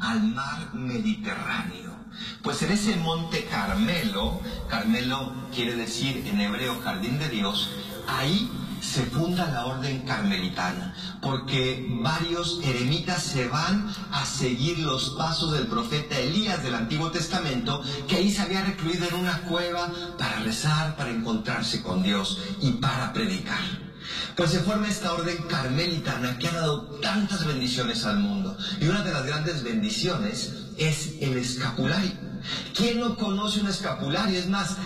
al mar Mediterráneo. Pues en ese monte Carmelo, Carmelo quiere decir en hebreo jardín de Dios, ahí se funda la orden carmelitana, porque varios eremitas se van a seguir los pasos del profeta Elías del Antiguo Testamento, que ahí se había recluido en una cueva para rezar, para encontrarse con Dios y para predicar. Pues se forma esta orden carmelitana que ha dado tantas bendiciones al mundo. Y una de las grandes bendiciones es el escapulario. ¿Quién no conoce un escapulario? Es más,